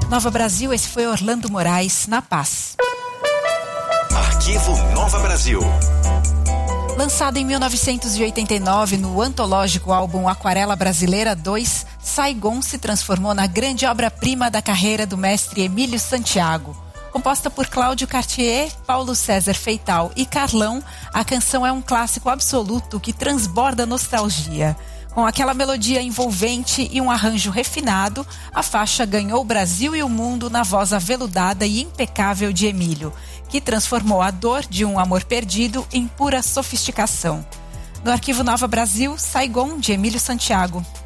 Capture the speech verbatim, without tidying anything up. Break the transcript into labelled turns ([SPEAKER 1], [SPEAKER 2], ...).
[SPEAKER 1] Nova Brasil, esse foi Orlando Moraes, Na Paz.
[SPEAKER 2] Arquivo Nova Brasil.
[SPEAKER 1] Lançado em mil novecentos e oitenta e nove no antológico álbum Aquarela Brasileira dois, Saigon se transformou na grande obra-prima da carreira do mestre Emílio Santiago. Composta por Cláudio Cartier, Paulo César Feital e Carlão, a canção é um clássico absoluto que transborda nostalgia. Com aquela melodia envolvente e um arranjo refinado, a faixa ganhou o Brasil e o mundo na voz aveludada e impecável de Emílio, que transformou a dor de um amor perdido em pura sofisticação. No Arquivo Nova Brasil, Saigon, de Emílio Santiago.